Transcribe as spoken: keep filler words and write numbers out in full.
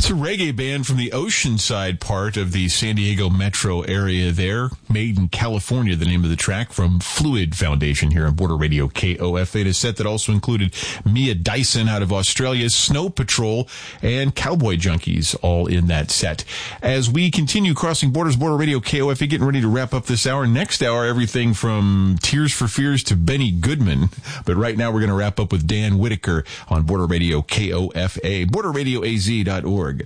It's a reggae band from the Oceanside part of the San Diego metro area there. Made in California, the name of the track, from Fluid Foundation here on Border Radio K O F A. A set that also included Mia Dyson out of Australia, Snow Patrol, and Cowboy Junkies all in that set. As we continue crossing borders, Border Radio K O F A, getting ready to wrap up this hour. Next hour, everything from Tears for Fears to Benny Goodman. But right now, we're going to wrap up with Dan Whitaker on Border Radio K O F A, border radio a z dot org.